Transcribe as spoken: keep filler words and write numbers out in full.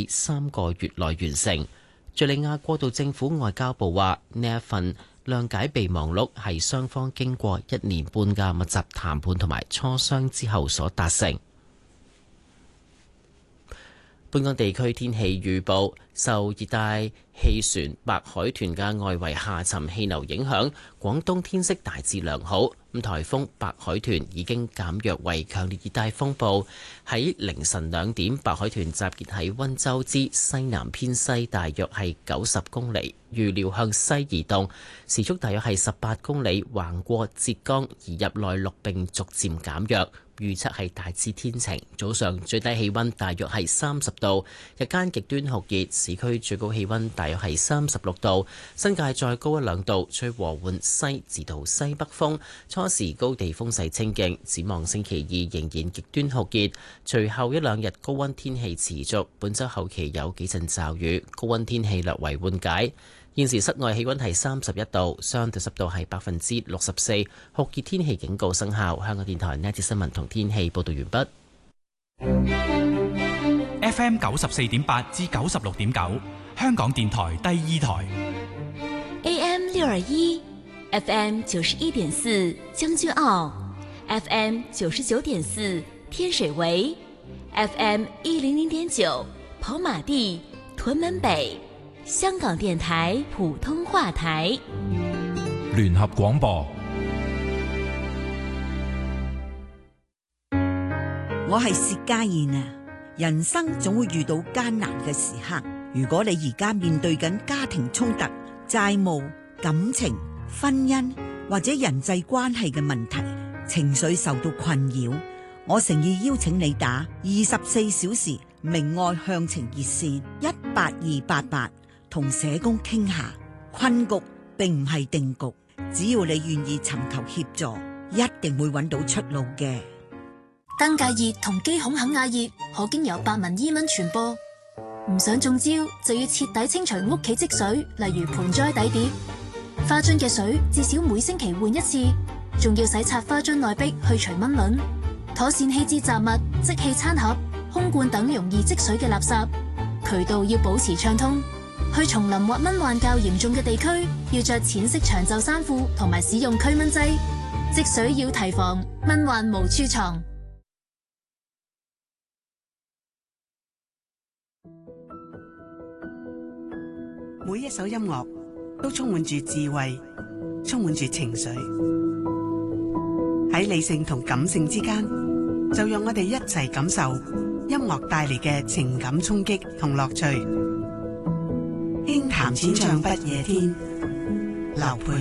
三個月內完成。敘利亞過渡政府外交部話，呢一份諒解備忘錄係雙方經過一年半嘅密集談判同埋磋商之後所達成。本港地區天氣預報，受熱帶氣旋白海豚嘅外圍下沉氣流影響，廣東天色大致良好。咁颱風白海豚已經減弱為強烈熱帶風暴。喺凌晨兩點，白海豚集結喺溫州之西南偏西，大約係九十公里，預料向西移動，時速大約係十八公里，橫過浙江移入內陸並逐漸減弱。預測係大致天晴，早上最低氣溫大約係三十度，日間極端酷熱，市區最高氣溫大約係三十六度，新界再高一兩度，吹和緩西至到西北風，初時高地風勢清勁。展望星期二仍然極端酷熱，隨後一兩日高溫天氣持續，本週後期有幾陣驟雨，高溫天氣略為緩解。現時室外氣溫係三十一度，相對濕度係百分之六十四，酷熱天氣警告生效。香港電台呢一節新聞同天氣報道完畢。 F M 九十四點八至九十六點九，香港電台第二台。 A M 六二一，F M 九十一點四將軍澳 ，F M 九十九點四天水圍 ，F M 一零零點九跑馬地屯門北。香港電台普通話台聯合廣播。 我係薛家燕啊！人生總會遇到艱難嘅時刻，如果你而家面對緊家庭衝突、債務、感情、婚姻或者人際關係嘅問題，情緒受到困擾，我誠意邀請你打二十四小時明愛向晴熱線一八二八八。同社工傾下，困局並唔係定局，只要你願意尋求協助，一定會揾到出路嘅。 登革熱同肌孔肯亞熱可經由白紋伊蚊傳播，唔想中招就要徹底清除屋企積水，例如盆栽底碟、花樽嘅水，至少每星期換一次，仲要洗擦花樽內壁去除蚊卵，妥善棄置雜物、即棄餐盒、空罐等容易積水嘅垃圾，渠道要保持暢通。去叢林或蚊患較嚴重嘅地區，要着淺色長袖衫褲同埋使用驅蚊劑。積水要提防，蚊患無處藏。 每一首音樂都充滿住智慧，充滿住情緒。喺理性同感性之間，就讓我哋一齊感受音樂帶嚟嘅情感衝擊同樂趣。輕談淺唱不夜天，劉佩